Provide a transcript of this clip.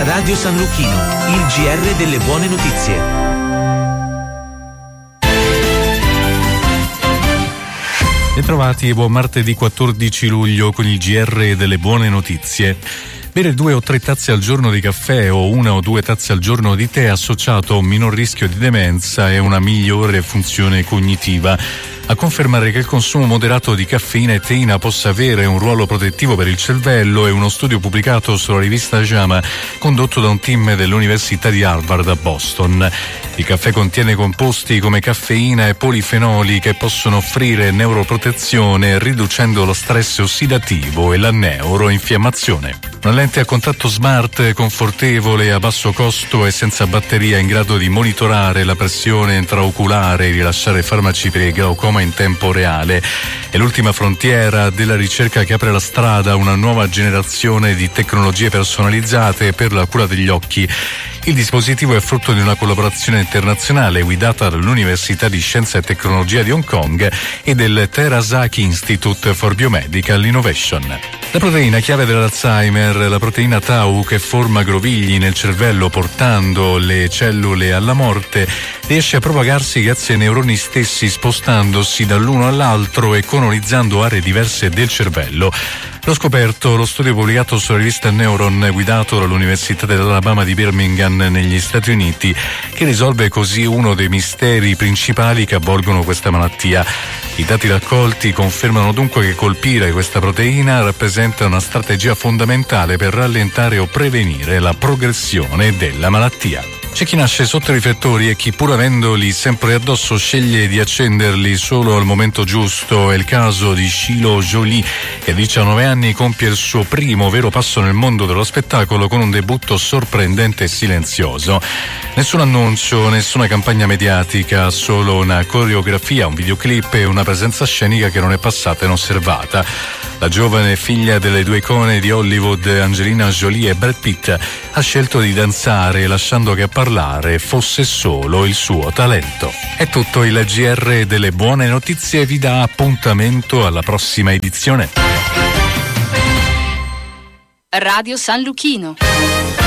Radio San Lucchino, il GR delle buone notizie. Bentrovati e buon martedì 14 luglio con il GR delle buone notizie. Bere 2 o 3 tazze al giorno di caffè o 1 o 2 tazze al giorno di tè è associato a un minor rischio di demenza e una migliore funzione cognitiva. A confermare che il consumo moderato di caffeina e teina possa avere un ruolo protettivo per il cervello è uno studio pubblicato sulla rivista JAMA condotto da un team dell'Università di Harvard a Boston. Il caffè contiene composti come caffeina e polifenoli che possono offrire neuroprotezione riducendo lo stress ossidativo e la neuroinfiammazione. Una lente a contatto smart, confortevole, a basso costo e senza batteria in grado di monitorare la pressione intraoculare e rilasciare farmaci per il glaucoma in tempo reale. È l'ultima frontiera della ricerca che apre la strada a una nuova generazione di tecnologie personalizzate per la cura degli occhi. Il dispositivo è frutto di una collaborazione internazionale guidata dall'Università di Scienza e Tecnologia di Hong Kong e del Terasaki Institute for Biomedical Innovation. La proteina chiave dell'Alzheimer, la proteina tau che forma grovigli nel cervello portando le cellule alla morte, riesce a propagarsi grazie ai neuroni stessi spostandosi dall'uno all'altro e colonizzando aree diverse del cervello. L'ho scoperto lo studio pubblicato sulla rivista Neuron guidato dall'Università dell'Alabama di Birmingham negli Stati Uniti, che risolve così uno dei misteri principali che avvolgono questa malattia. I dati raccolti confermano dunque che colpire questa proteina rappresenta una strategia fondamentale per rallentare o prevenire la progressione della malattia. C'è chi nasce sotto i riflettori e chi, pur avendoli sempre addosso, sceglie di accenderli solo al momento giusto. È il caso di Shiloh Jolie, che a 19 anni compie il suo primo vero passo nel mondo dello spettacolo con un debutto sorprendente e silenzioso. Nessun annuncio, nessuna campagna mediatica, solo una coreografia, un videoclip e una presenza scenica che non è passata inosservata. La giovane figlia delle due icone di Hollywood, Angelina Jolie e Brad Pitt, ha scelto di danzare lasciando che a parlare fosse solo il suo talento. È tutto, il GR delle buone notizie vi dà appuntamento alla prossima edizione. Radio San Lucchino.